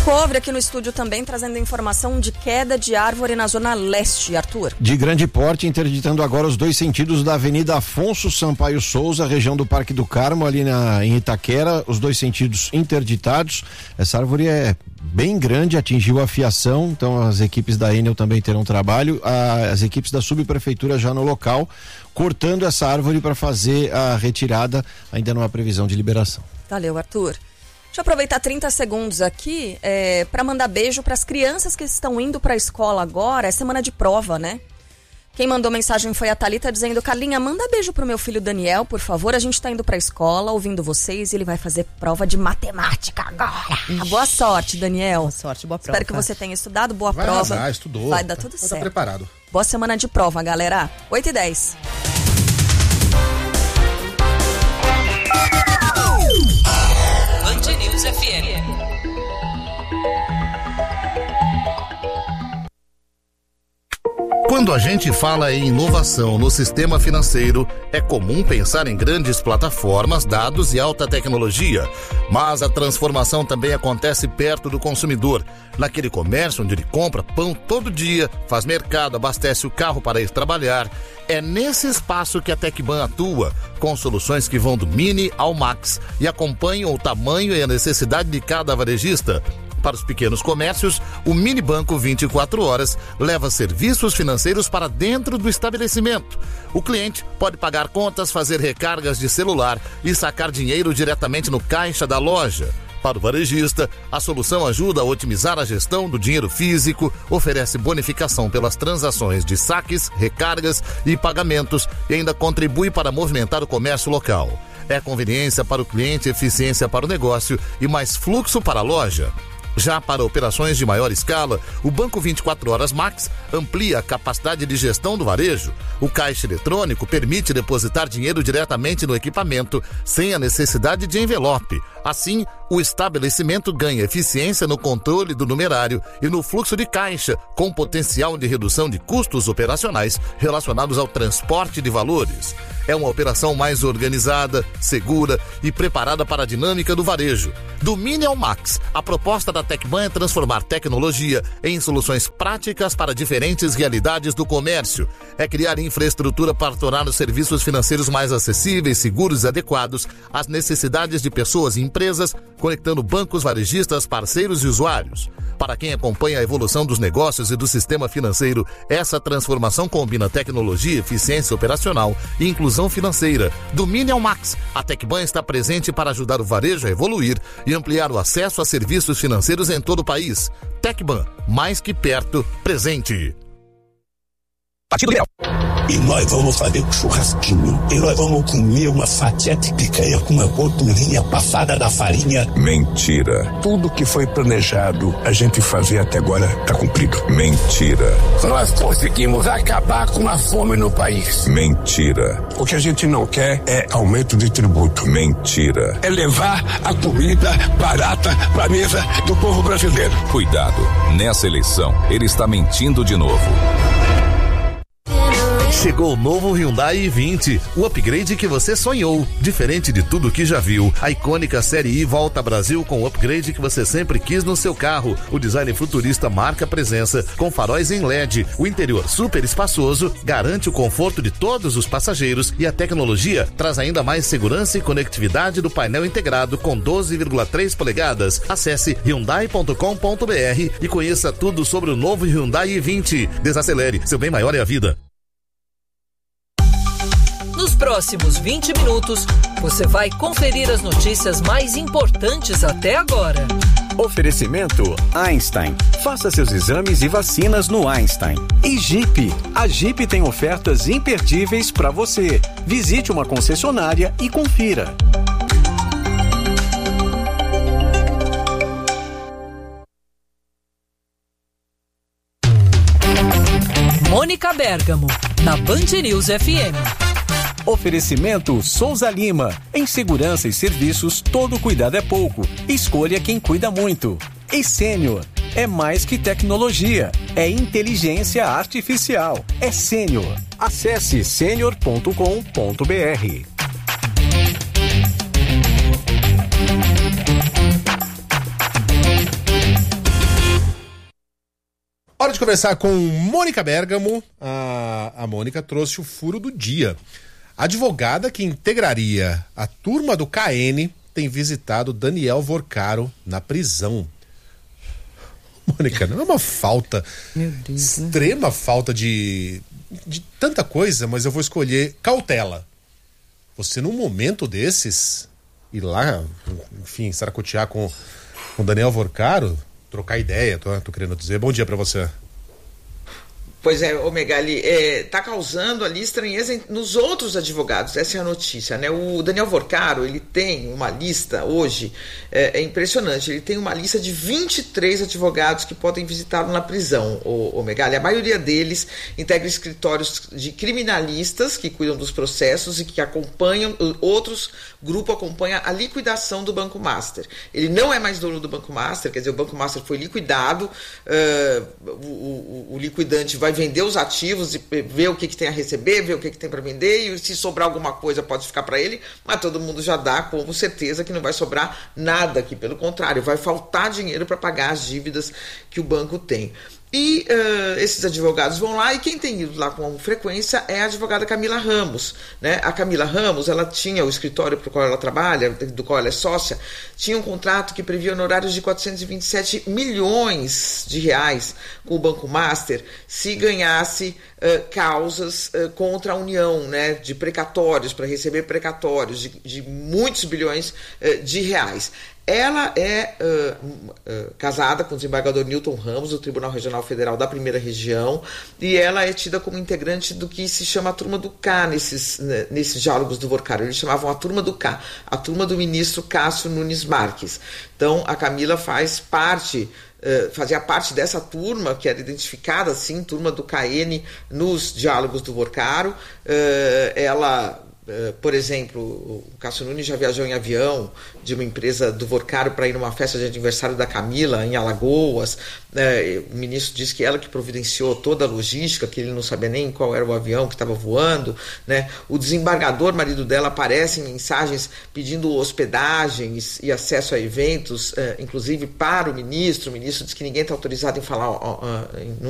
Cobre aqui no estúdio também, trazendo informação de queda de árvore na zona leste, Arthur. De grande porte, interditando agora os 2 sentidos da Avenida Afonso Sampaio Souza, região do Parque do Carmo, ali em Itaquera, os 2 sentidos interditados. Essa árvore é bem grande, atingiu a fiação, então as equipes da Enel também terão trabalho, as equipes da subprefeitura já no local, cortando essa árvore para fazer a retirada, ainda não há previsão de liberação. Valeu, Arthur. Deixa eu aproveitar 30 segundos aqui para mandar beijo para as crianças que estão indo para a escola agora. É semana de prova, né? Quem mandou mensagem foi a Thalita dizendo: Carlinha, manda beijo pro meu filho Daniel, por favor. A gente tá indo pra escola, ouvindo vocês, e ele vai fazer prova de matemática agora. Boa sorte, Daniel. Boa sorte, boa prova. Espero que você tenha estudado, boa vai prova. Arrasar, estudou. Vai dar tudo certo. Tá preparado. Boa semana de prova, galera. 8h10. Band News FM. Quando a gente fala em inovação no sistema financeiro, é comum pensar em grandes plataformas, dados e alta tecnologia. Mas a transformação também acontece perto do consumidor, naquele comércio onde ele compra pão todo dia, faz mercado, abastece o carro para ir trabalhar. É nesse espaço que a Tecban atua, com soluções que vão do mini ao max e acompanham o tamanho e a necessidade de cada varejista. Para os pequenos comércios, o Mini Banco 24 horas leva serviços financeiros para dentro do estabelecimento. O cliente pode pagar contas, fazer recargas de celular e sacar dinheiro diretamente no caixa da loja. Para o varejista, a solução ajuda a otimizar a gestão do dinheiro físico, oferece bonificação pelas transações de saques, recargas e pagamentos e ainda contribui para movimentar o comércio local. É conveniência para o cliente, eficiência para o negócio e mais fluxo para a loja. Já para operações de maior escala, o Banco 24 Horas Max amplia a capacidade de gestão do varejo. O caixa eletrônico permite depositar dinheiro diretamente no equipamento, sem a necessidade de envelope. Assim, o estabelecimento ganha eficiência no controle do numerário e no fluxo de caixa, com potencial de redução de custos operacionais relacionados ao transporte de valores. É uma operação mais organizada, segura e preparada para a dinâmica do varejo. Do Mini ao Max, a proposta da Tecban é transformar tecnologia em soluções práticas para diferentes realidades do comércio. É criar infraestrutura para tornar os serviços financeiros mais acessíveis, seguros e adequados às necessidades de pessoas e empresas, conectando bancos, varejistas, parceiros e usuários. Para quem acompanha a evolução dos negócios e do sistema financeiro, essa transformação combina tecnologia, eficiência operacional e inclusão financeira. Do Mini ao Max, a Tecban está presente para ajudar o varejo a evoluir e ampliar o acesso a serviços financeiros em todo o país. Tecban, mais que perto, presente. Partido Liberal. E nós vamos fazer um churrasquinho. E nós vamos comer uma fatia de picanha com uma gordurinha passada da farinha. Mentira. Tudo que foi planejado a gente fazer até agora está cumprido. Mentira. Nós conseguimos acabar com a fome no país. Mentira. O que a gente não quer é aumento de tributo. Mentira. É levar a comida barata para a mesa do povo brasileiro. Cuidado. Nessa eleição, ele está mentindo de novo. Chegou o novo Hyundai i20, o upgrade que você sonhou. Diferente de tudo que já viu, a icônica série I volta ao Brasil com o upgrade que você sempre quis no seu carro. O design futurista marca presença com faróis em LED. O interior super espaçoso garante o conforto de todos os passageiros e a tecnologia traz ainda mais segurança e conectividade do painel integrado com 12,3 polegadas. Acesse hyundai.com.br e conheça tudo sobre o novo Hyundai i20. Desacelere, seu bem maior é a vida. Nos próximos 20 minutos, você vai conferir as notícias mais importantes até agora. Oferecimento Einstein. Faça seus exames e vacinas no Einstein. E Jeep. A Jeep tem ofertas imperdíveis para você. Visite uma concessionária e confira. Mônica Bergamo, na Band News FM. Oferecimento Souza Lima. Em segurança e serviços, todo cuidado é pouco. Escolha quem cuida muito. E Sênior. É mais que tecnologia. É inteligência artificial. É Sênior. Acesse senior.com.br. Hora de conversar com Mônica Bergamo. A Mônica trouxe o furo do dia. A advogada que integraria a turma do KN tem visitado Daniel Vorcaro na prisão. Mônica, não é uma falta, extrema falta de tanta coisa, mas eu vou escolher cautela. Você, num momento desses, ir lá, enfim, saracotear com o Daniel Vorcaro, trocar ideia, tô querendo dizer. Bom dia pra você. Pois é, Megali, tá causando ali estranheza nos outros advogados, essa é a notícia, né? O Daniel Vorcaro, ele tem uma lista hoje, é impressionante, ele tem uma lista de 23 advogados que podem visitá-lo na prisão, Megali. A maioria deles integra escritórios de criminalistas que cuidam dos processos e que acompanham, outros grupos acompanham a liquidação do Banco Master. Ele não é mais dono do Banco Master, quer dizer, o Banco Master foi liquidado, o liquidante vai vender os ativos e ver o que tem a receber, ver o que tem para vender, e se sobrar alguma coisa pode ficar para ele, mas todo mundo já dá como certeza que não vai sobrar nada aqui, pelo contrário, vai faltar dinheiro para pagar as dívidas que o banco tem. E esses advogados vão lá, e quem tem ido lá com frequência é a advogada Camila Ramos, né? A Camila Ramos, ela tinha o escritório para o qual ela trabalha, do qual ela é sócia, tinha um contrato que previa honorários de 427 milhões de reais com o Banco Master se ganhasse causas contra a União, né? De precatórios, para receber precatórios de muitos bilhões de reais. Ela é casada com o desembargador Newton Ramos, do Tribunal Regional Federal da Primeira Região, e ela é tida como integrante do que se chama a Turma do K nesses diálogos do Vorcaro. Eles chamavam a Turma do K, a turma do ministro Cássio Nunes Marques. Então, a Camila fazia parte dessa turma, que era identificada assim, Turma do KN, nos diálogos do Vorcaro. Por exemplo, o Cássio Nunes já viajou em avião de uma empresa do Vorcaro para ir numa festa de aniversário da Camila em Alagoas. O ministro disse que ela que providenciou toda a logística, que ele não sabia nem qual era o avião que estava voando, né? O desembargador, marido dela, aparece em mensagens pedindo hospedagens e acesso a eventos, inclusive para o ministro. O ministro diz que ninguém está autorizado em falar